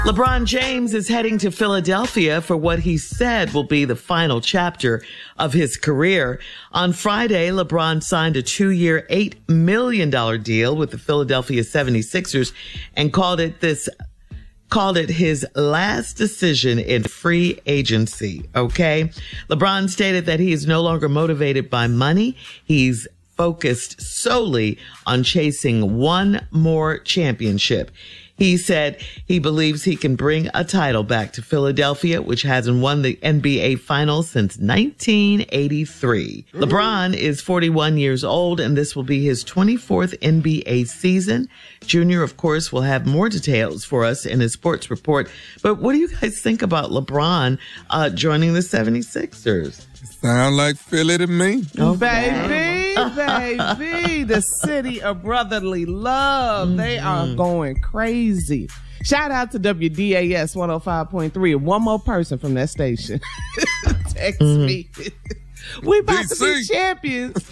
LeBron James is heading to Philadelphia for what he said will be the final chapter of his career. On Friday, LeBron signed a 2-year, $8 million deal with the Philadelphia 76ers and called it his last decision in free agency. Okay. LeBron stated that he is no longer motivated by money. He's focused solely on chasing one more championship. He said he believes he can bring a title back to Philadelphia, which hasn't won the NBA Finals since 1983. LeBron is 41 years old, and this will be his 24th NBA season. Junior, of course, will have more details for us in his sports report. But what do you guys think about LeBron joining the 76ers? Sound like Philly to me. Oh, baby, the city of brotherly love. Mm-hmm. They are going crazy. Shout out to WDAS 105.3 and one more person from that station. Text me. We about to be champions.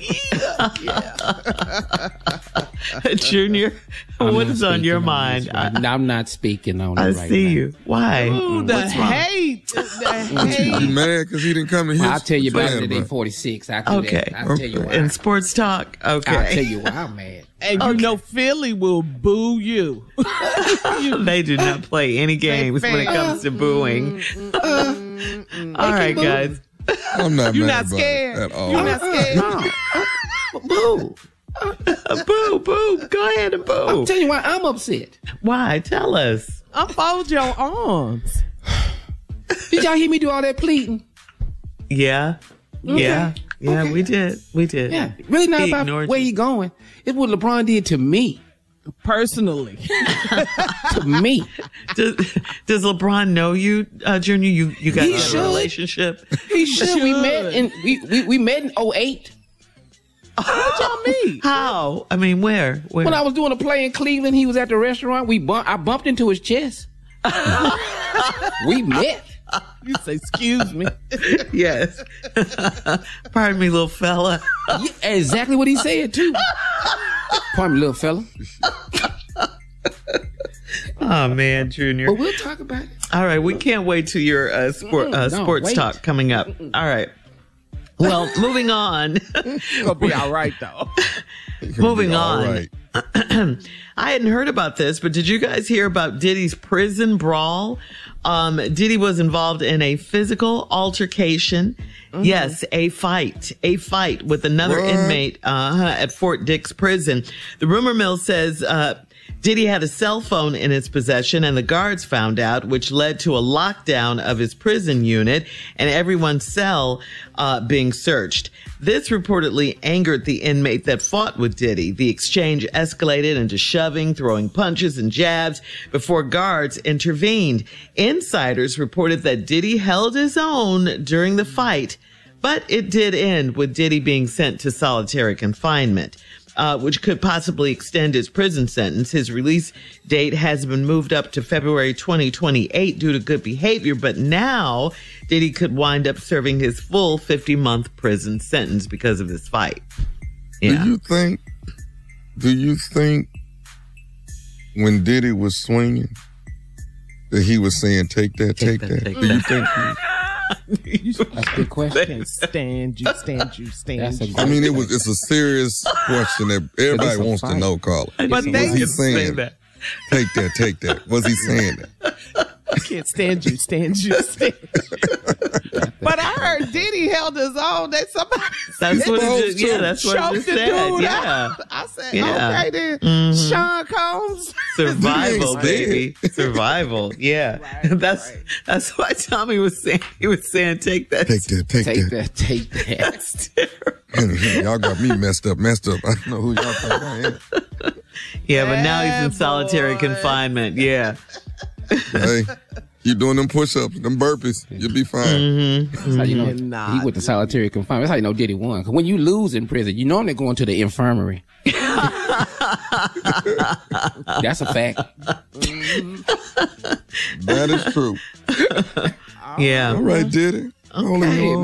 Yeah. Junior, what is on your mind? I'm not speaking on it right now. I see you. Why? Ooh, the hate. You mad because he didn't come in here? I'll tell you about it at 46. I'll tell you why. In sports talk, okay. I'll tell you why I'm mad. And you know Philly will boo you. They do not play any games when it comes to booing. All right, guys. I'm not You're mad not scared. at all. You're not scared. No. Boo. Boo. Go ahead and boo. I'll tell you why I'm upset. Why? Tell us. Unfold your arms. Did y'all hear me do all that pleading? Yeah. Okay. Yeah, we did. Yeah. Really not about where he going. It's what LeBron did to me. Personally. To me. Does LeBron know you, Junior? You guys have a relationship? He should. We met in 08. What y'all mean? How? I mean, where? When I was doing a play in Cleveland, he was at the restaurant. I bumped into his chest. We met. You say, excuse me. Yes. Pardon me, little fella. Yeah, exactly what he said, too. Pardon me, little fella. Oh, man, Junior. But we'll talk about it. All right. We can't wait till your sports talk coming up. All right. Well, moving on. It'll be all right, though. Moving on. Right. I hadn't heard about this, but did you guys hear about Diddy's prison brawl? Diddy was involved in a physical altercation. Mm-hmm. Yes, a fight with another inmate at Fort Dix prison. The rumor mill says Diddy had a cell phone in his possession, and the guards found out, which led to a lockdown of his prison unit and everyone's cell being searched. This reportedly angered the inmate that fought with Diddy. The exchange escalated into shoving, throwing punches and jabs before guards intervened. Insiders reported that Diddy held his own during the fight, but it did end with Diddy being sent to solitary confinement, which could possibly extend his prison sentence. His release date has been moved up to February 2028 due to good behavior, but now Diddy could wind up serving his full 50-month prison sentence because of this fight. Yeah. Do you think when Diddy was swinging that he was saying, take that? Do you think That's a good question. Stand you. I mean, it's a serious question that everybody wants to know, Carla. But was he saying that? Take that. Was he saying that? I can't stand you. But I heard Diddy held his own. That's what it did. Yeah, that's what it said. Yeah. I said, okay then. Mm-hmm. Sean Combs. Survival, baby. Survival. Yeah. Right, that's why Tommy was saying, take that. Take that. That's terrible. Y'all got me messed up. I don't know who y'all think I am. Yeah, but now he's in solitary confinement. Yeah. Hey, you doing them push-ups, them burpees, you'll be fine. Mm-hmm. That's how you know he went to solitary confinement. That's how you know Diddy won. Because when you lose in prison, you normally going to the infirmary. That's a fact. That is true. Yeah. All right, Diddy. Okay.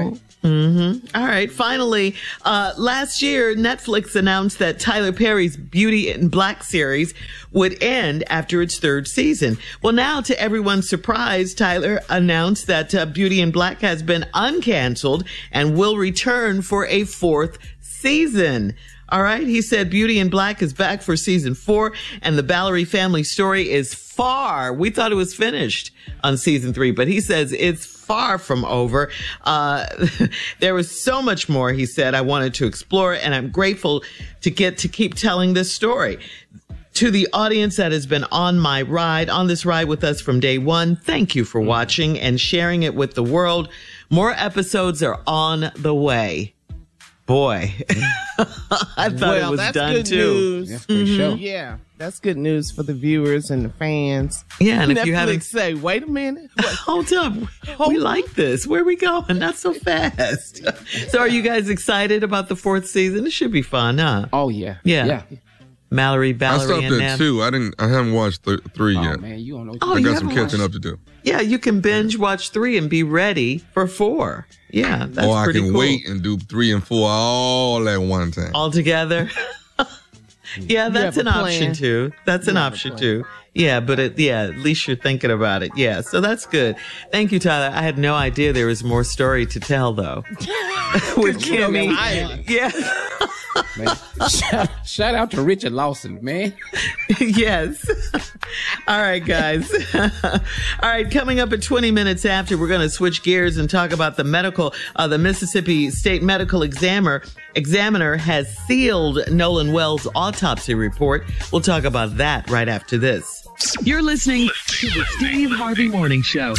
All right. Finally, last year, Netflix announced that Tyler Perry's Beauty in Black series would end after its third season. Well, now, to everyone's surprise, Tyler announced that Beauty in Black has been uncanceled and will return for a fourth season. All right. He said Beauty in Black is back for season 4, and the Ballery family story is far. We thought it was finished on season 3, but he says it's far from over. There was so much more, he said, I wanted to explore, and I'm grateful to get to keep telling this story. To the audience that has been on this ride with us from day one, thank you for watching and sharing it with the world. More episodes are on the way. Boy, I thought it was done good too. News. That's a great show. Yeah, that's good news for the viewers and the fans. Yeah, and Netflix if you haven't, say, wait a minute. hold up, we like this. Where are we going? Not so fast. So, are you guys excited about the fourth season? It should be fun, huh? Oh, yeah. Yeah. Mallory, I Ballery, stopped and at 2. I haven't watched 3 Oh, yet. man, you don't know. Oh, I you got some haven't catching up to do. Yeah, you can binge watch 3 and be ready for 4. Yeah, that's Or I pretty can cool. wait and do 3 and 4 all at one time. All together. Yeah, that's have an a option plan. too. That's an have a option plan. too. Yeah, but at least you're thinking about it. Yeah, so that's good. Thank you, Tyler. I had no idea there was more story to tell though. With Kimmy. Yeah. Man. Shout out to Richard Lawson, man. Yes. All right, guys. All right, coming up at 20 minutes after, we're going to switch gears and talk about the Mississippi State Medical Examiner has sealed Nolan Wells' autopsy report. We'll talk about that right after this. You're listening to the Steve Harvey Morning Show.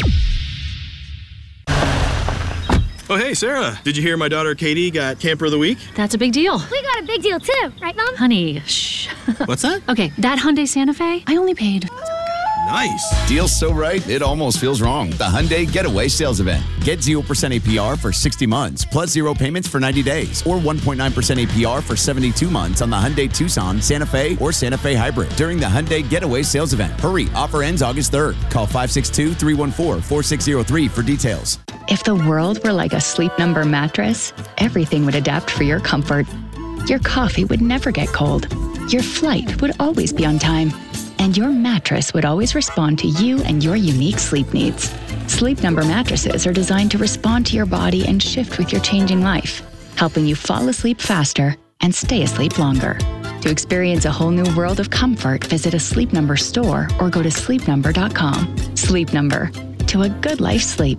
Oh, hey, Sarah. Did you hear my daughter Katie got Camper of the Week? That's a big deal. We got a big deal too, right, Mom? Honey, shh. What's that? Okay, that Hyundai Santa Fe, I only paid. Nice. Deal's so right, it almost feels wrong. The Hyundai Getaway Sales Event. Get 0% APR for 60 months, plus 0 payments for 90 days, or 1.9% APR for 72 months on the Hyundai Tucson, Santa Fe, or Santa Fe Hybrid during the Hyundai Getaway Sales Event. Hurry, offer ends August 3rd. Call 562-314-4603 for details. If the world were like a Sleep Number mattress, everything would adapt for your comfort. Your coffee would never get cold. Your flight would always be on time. And your mattress would always respond to you and your unique sleep needs. Sleep Number mattresses are designed to respond to your body and shift with your changing life, helping you fall asleep faster and stay asleep longer. To experience a whole new world of comfort, visit a Sleep Number store or go to sleepnumber.com. Sleep Number. To a good life's sleep.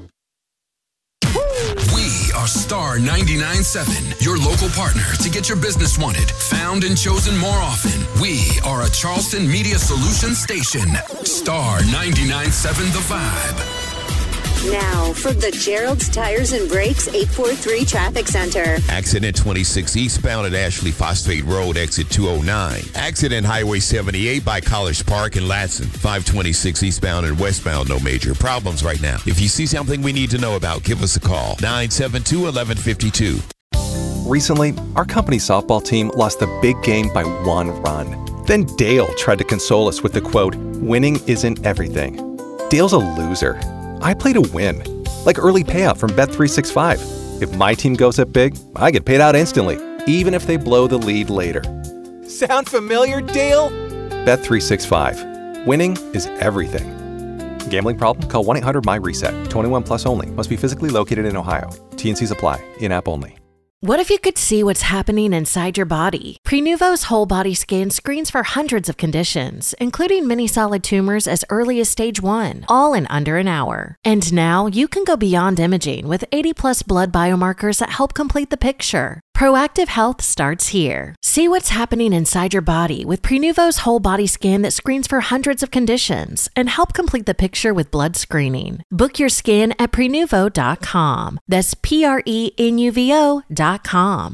We are Star 99.7, your local partner to get your business wanted, found, and chosen more often. We are a Charleston Media Solutions station. Star 99.7 The Vibe. Now, from the Gerald's Tires and Brakes 843 Traffic Center. Accident 26 eastbound at Ashley Phosphate Road, exit 209. Accident Highway 78 by College Park and Latson. 526 eastbound and westbound, no major problems right now. If you see something we need to know about, give us a call. 972-1152. Recently, our company's softball team lost the big game by 1 run. Then Dale tried to console us with the quote, "Winning isn't everything." Dale's a loser. I play to win, like early payout from Bet365. If my team goes up big, I get paid out instantly, even if they blow the lead later. Sound familiar, Dale? Bet365. Winning is everything. Gambling problem? Call 1-800-MY-RESET. 21 plus only. Must be physically located in Ohio. T&Cs apply. In-app only. What if you could see what's happening inside your body? Prenuvo's whole body scan screens for hundreds of conditions, including many solid tumors as early as stage 1, all in under an hour. And now you can go beyond imaging with 80+ blood biomarkers that help complete the picture. Proactive health starts here. See what's happening inside your body with Prenuvo's whole body scan that screens for hundreds of conditions and help complete the picture with blood screening. Book your scan at Prenuvo.com. That's Prenuvo.com.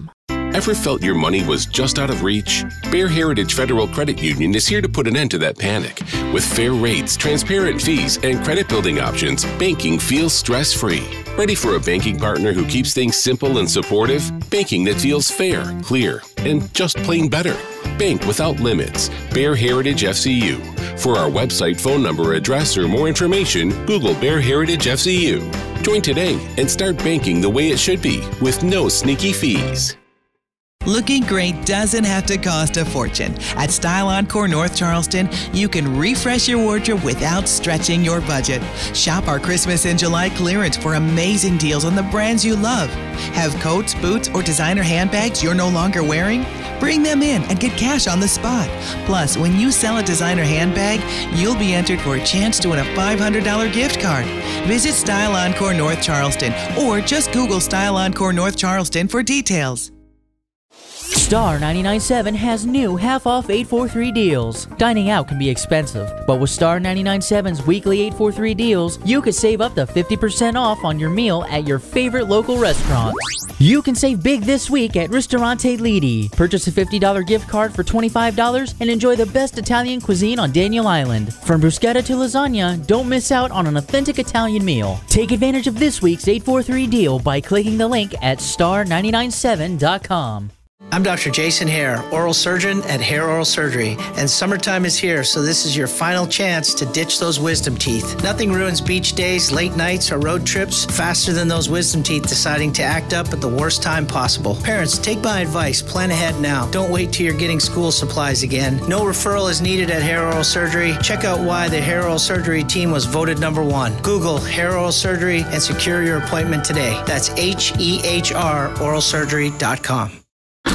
Ever felt your money was just out of reach? Bear Heritage Federal Credit Union is here to put an end to that panic. With fair rates, transparent fees, and credit building options, banking feels stress-free. Ready for a banking partner who keeps things simple and supportive? Banking that feels fair, clear, and just plain better. Bank without limits. Bear Heritage FCU. For our website, phone number, address, or more information, Google Bear Heritage FCU. Join today and start banking the way it should be with no sneaky fees. Looking great doesn't have to cost a fortune. At Style Encore North Charleston, you can refresh your wardrobe without stretching your budget. Shop our Christmas in July clearance for amazing deals on the brands you love. Have coats, boots, or designer handbags you're no longer wearing? Bring them in and get cash on the spot. Plus, when you sell a designer handbag, you'll be entered for a chance to win a $500 gift card. Visit Style Encore North Charleston or just Google Style Encore North Charleston for details. Star 99.7 has new half-off 843 deals. Dining out can be expensive, but with Star 99.7's weekly 843 deals, you could save up to 50% off on your meal at your favorite local restaurant. You can save big this week at Ristorante Lidi. Purchase a $50 gift card for $25 and enjoy the best Italian cuisine on Daniel Island. From bruschetta to lasagna, don't miss out on an authentic Italian meal. Take advantage of this week's 843 deal by clicking the link at star997.com. I'm Dr. Jason Hare, oral surgeon at Hare Oral Surgery, and summertime is here, so this is your final chance to ditch those wisdom teeth. Nothing ruins beach days, late nights, or road trips faster than those wisdom teeth deciding to act up at the worst time possible. Parents, take my advice. Plan ahead now. Don't wait till you're getting school supplies again. No referral is needed at Hare Oral Surgery. Check out why the Hare Oral Surgery team was voted #1. Google Hare Oral Surgery and secure your appointment today. That's HEHR oralsurgery.com.